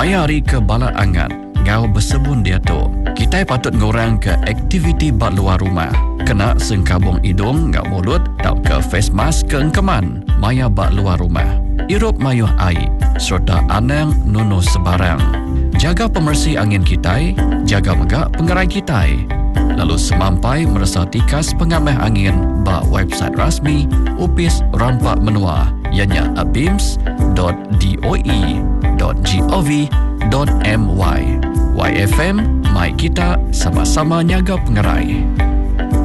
Mayari ke bala angat, ngau bersebun dia tu. Kita patut ngurang ke aktiviti bak luar rumah. Kena sengkabung hidung ngau mulut, tau ke face mask ke engkeman. Maya bak luar rumah. Irup mayuh air, serta anang nunu sebarang. Jaga pemersih angin kita, jaga megak penggerai kita. Lalu semampai merasa tikas pengamah angin bak website rasmi Upis Rampak Menua, ianya abims.doe.gov.my. YFM, mai kita sama-sama nyaga pengerai.